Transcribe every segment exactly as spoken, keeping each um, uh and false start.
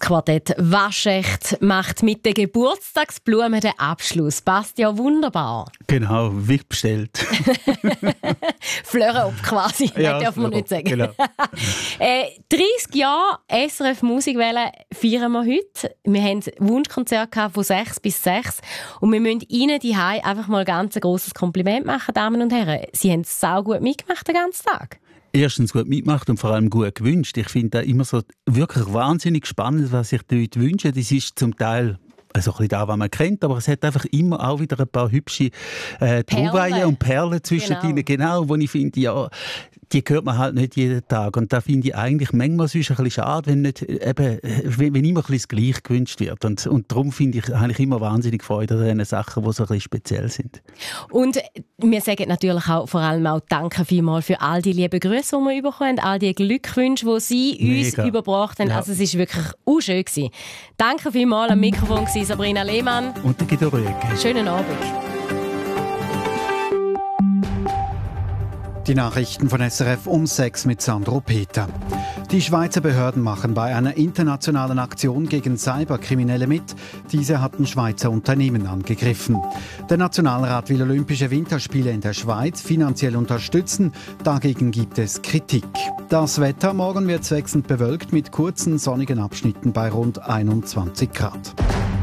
Quartett Waschecht macht mit den Geburtstagsblumen den Abschluss. Passt ja wunderbar. Genau, wie bestellt. Flöre ob quasi, Ja, das darf man nicht sagen. Genau. äh, dreißig Jahre S R F Musikwelle feiern wir heute. Wir haben Wunschkonzerte von sechs bis sechs und wir müssen Ihnen die Hai einfach mal ganz ein grosses Kompliment machen, Damen und Herren. Sie haben es sau gut mitgemacht den ganzen Tag. Erstens gut mitgemacht und vor allem gut gewünscht. Ich finde das immer so wirklich wahnsinnig spannend, was sich die Leute wünschen. Das ist zum Teil also ein bisschen das, was man kennt, aber es hat einfach immer auch wieder ein paar hübsche äh, Trauweilen und Perlen zwischen Genau. ihnen, genau, wo ich finde, ja, die hört man halt nicht jeden Tag. Und da finde ich eigentlich manchmal sonst ein bisschen schade, wenn, nicht, eben, wenn, wenn immer ein bisschen das Gleiche gewünscht wird. Und, und darum finde ich eigentlich immer wahnsinnig Freude an diesen Sachen, die so ein bisschen speziell sind. Und wir sagen natürlich auch, vor allem auch Danke vielmals für all die lieben Grüße, die wir bekommen haben, all die Glückwünsche, die Sie uns Mega. überbracht haben. Ja. Also es war wirklich auch schön gewesen. Danke vielmals am Mikrofon war Sabrina Lehmann. Und der Guido Rüegg. Schönen Abend. Die Nachrichten von S R F um sechs mit Sandro Peter. Die Schweizer Behörden machen bei einer internationalen Aktion gegen Cyberkriminelle mit. Diese hatten Schweizer Unternehmen angegriffen. Der Nationalrat will Olympische Winterspiele in der Schweiz finanziell unterstützen. Dagegen gibt es Kritik. Das Wetter: Morgen wird es wechselnd bewölkt mit kurzen sonnigen Abschnitten bei rund einundzwanzig Grad.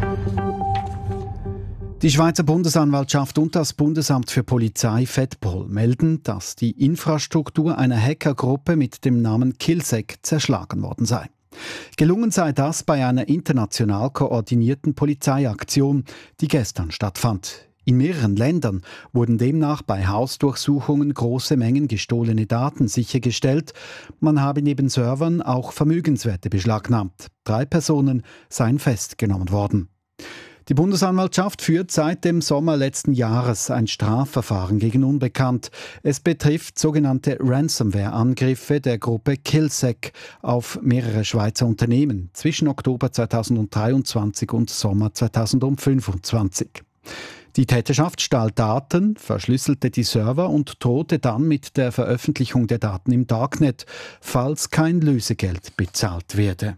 Die Schweizer Bundesanwaltschaft und das Bundesamt für Polizei Fedpol melden, dass die Infrastruktur einer Hackergruppe mit dem Namen Killsec zerschlagen worden sei. Gelungen sei das bei einer international koordinierten Polizeiaktion, die gestern stattfand. In mehreren Ländern wurden demnach bei Hausdurchsuchungen große Mengen gestohlene Daten sichergestellt. Man habe neben Servern auch Vermögenswerte beschlagnahmt. Drei Personen seien festgenommen worden. Die Bundesanwaltschaft führt seit dem Sommer letzten Jahres ein Strafverfahren gegen Unbekannt. Es betrifft sogenannte Ransomware-Angriffe der Gruppe Killsec auf mehrere Schweizer Unternehmen zwischen Oktober zweitausenddreiundzwanzig und Sommer zweitausendfünfundzwanzig. Die Täterschaft stahl Daten, verschlüsselte die Server und drohte dann mit der Veröffentlichung der Daten im Darknet, falls kein Lösegeld bezahlt werde.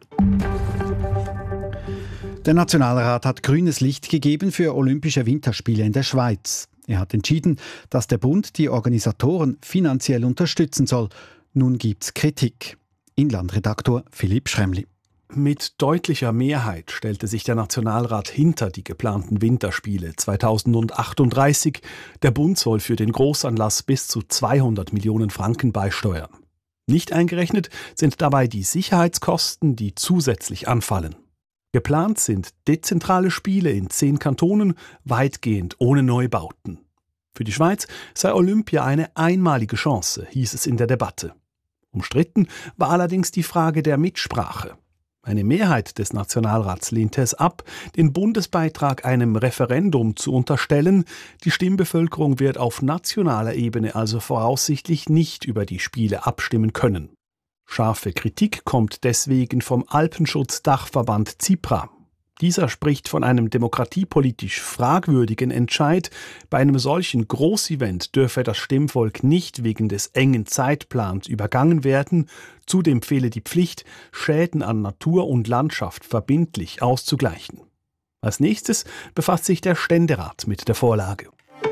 Der Nationalrat hat grünes Licht gegeben für Olympische Winterspiele in der Schweiz. Er hat entschieden, dass der Bund die Organisatoren finanziell unterstützen soll. Nun gibt's Kritik. Inlandredaktor Philipp Schremli. Mit deutlicher Mehrheit stellte sich der Nationalrat hinter die geplanten Winterspiele zweitausendachtunddreißig. Der Bund soll für den Großanlass bis zu zweihundert Millionen Franken beisteuern. Nicht eingerechnet sind dabei die Sicherheitskosten, die zusätzlich anfallen. Geplant sind dezentrale Spiele in zehn Kantonen, weitgehend ohne Neubauten. Für die Schweiz sei Olympia eine einmalige Chance, hieß es in der Debatte. Umstritten war allerdings die Frage der Mitsprache. Eine Mehrheit des Nationalrats lehnte es ab, den Bundesbeitrag einem Referendum zu unterstellen. Die Stimmbevölkerung wird auf nationaler Ebene also voraussichtlich nicht über die Spiele abstimmen können. Scharfe Kritik kommt deswegen vom Alpenschutz-Dachverband CIPRA. Dieser spricht von einem demokratiepolitisch fragwürdigen Entscheid. Bei einem solchen Großevent dürfe das Stimmvolk nicht wegen des engen Zeitplans übergangen werden. Zudem fehle die Pflicht, Schäden an Natur und Landschaft verbindlich auszugleichen. Als nächstes befasst sich der Ständerat mit der Vorlage.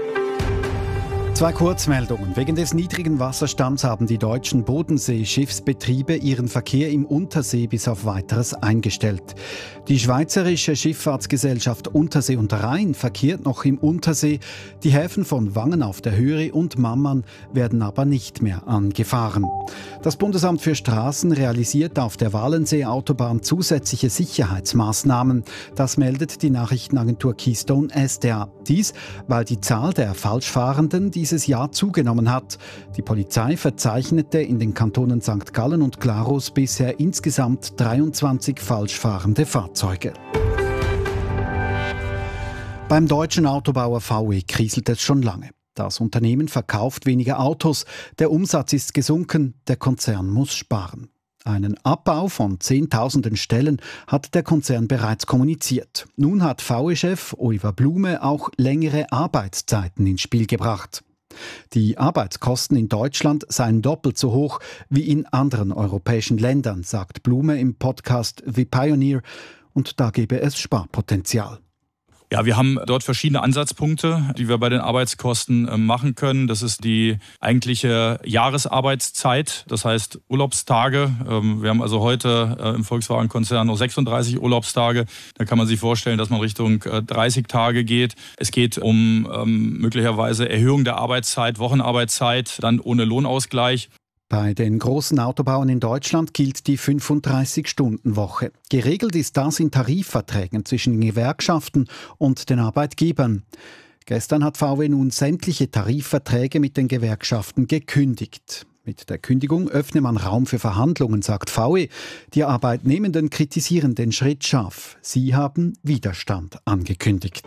Zwei Kurzmeldungen. Wegen des niedrigen Wasserstands haben die deutschen Bodensee-Schiffsbetriebe ihren Verkehr im Untersee bis auf Weiteres eingestellt. Die Schweizerische Schifffahrtsgesellschaft Untersee und Rhein verkehrt noch im Untersee. Die Häfen von Wangen auf der Höhe und Mammern werden aber nicht mehr angefahren. Das Bundesamt für Straßen realisiert auf der Walensee-Autobahn zusätzliche Sicherheitsmaßnahmen. Das meldet die Nachrichtenagentur Keystone S D A. Dies, weil die Zahl der Falschfahrenden dieses Jahr zugenommen hat. Die Polizei verzeichnete in den Kantonen Sankt Gallen und Glarus bisher insgesamt dreiundzwanzig falschfahrende Fahrzeuge. Beim deutschen Autobauer V W kriselt es schon lange. Das Unternehmen verkauft weniger Autos, der Umsatz ist gesunken, der Konzern muss sparen. Einen Abbau von Zehntausenden Stellen hat der Konzern bereits kommuniziert. Nun hat V W-Chef Oliver Blume auch längere Arbeitszeiten ins Spiel gebracht. Die Arbeitskosten in Deutschland seien doppelt so hoch wie in anderen europäischen Ländern, sagt Blume im Podcast The Pioneer. Und da gebe es Sparpotenzial. Ja, wir haben dort verschiedene Ansatzpunkte, die wir bei den Arbeitskosten machen können. Das ist die eigentliche Jahresarbeitszeit, das heißt Urlaubstage. Wir haben also heute im Volkswagen-Konzern noch sechsunddreißig Urlaubstage. Da kann man sich vorstellen, dass man Richtung dreißig Tage geht. Es geht um ähm, möglicherweise Erhöhung der Arbeitszeit, Wochenarbeitszeit, dann ohne Lohnausgleich. Bei den großen Autobauern in Deutschland gilt die fünfunddreißig-Stunden-Woche. Geregelt ist das in Tarifverträgen zwischen den Gewerkschaften und den Arbeitgebern. Gestern hat V W nun sämtliche Tarifverträge mit den Gewerkschaften gekündigt. Mit der Kündigung öffne man Raum für Verhandlungen, sagt V W. Die Arbeitnehmenden kritisieren den Schritt scharf. Sie haben Widerstand angekündigt.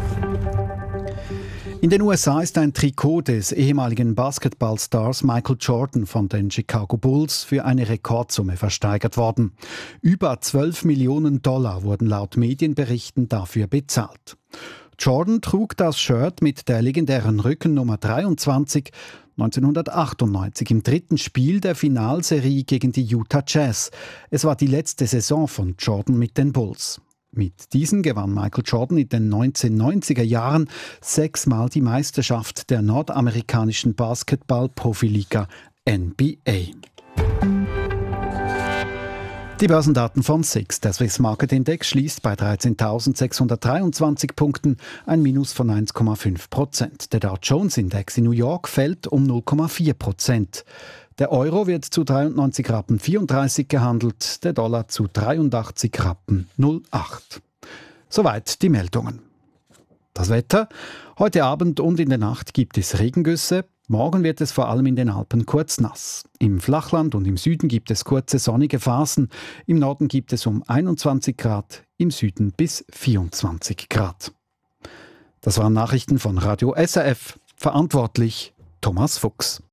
In den U S A ist ein Trikot des ehemaligen Basketballstars Michael Jordan von den Chicago Bulls für eine Rekordsumme versteigert worden. Über zwölf Millionen Dollar wurden laut Medienberichten dafür bezahlt. Jordan trug das Shirt mit der legendären Rückennummer dreiundzwanzig neunzehnhundertachtundneunzig im dritten Spiel der Finalserie gegen die Utah Jazz. Es war die letzte Saison von Jordan mit den Bulls. Mit diesen gewann Michael Jordan in den neunzehnhundertneunziger Jahren sechsmal die Meisterschaft der nordamerikanischen Basketball-Profiliga N B A. Die Börsendaten von S I X. Der Swiss Market Index schließt bei dreizehntausendsechshundertdreiundzwanzig Punkten, ein Minus von eins Komma fünf Prozent. Der Dow Jones Index in New York fällt um null Komma vier Prozent. Der Euro wird zu dreiundneunzig Rappen vierunddreißig gehandelt, der Dollar zu dreiundachtzig Rappen null Komma acht. Soweit die Meldungen. Das Wetter. Heute Abend und in der Nacht gibt es Regengüsse. Morgen wird es vor allem in den Alpen kurz nass. Im Flachland und im Süden gibt es kurze sonnige Phasen. Im Norden gibt es um einundzwanzig Grad, im Süden bis vierundzwanzig Grad. Das waren Nachrichten von Radio S R F. Verantwortlich Thomas Fuchs.